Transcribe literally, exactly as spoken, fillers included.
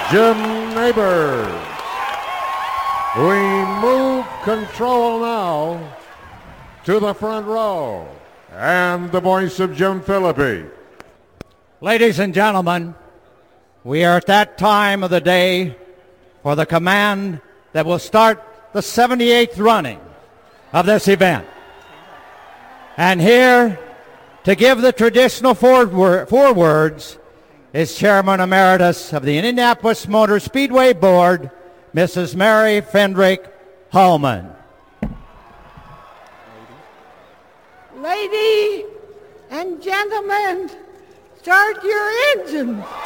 Jim Neighbors. We move control now to the front row and the voice of Jim Philippi. Ladies and gentlemen, we are at that time of the day for the command that will start the seventy-eighth running of this event. And here to give the traditional forewords is Chairman Emeritus of the Indianapolis Motor Speedway Board, Missus Mary Fendrick Hallman. Ladies and gentlemen, start your engines.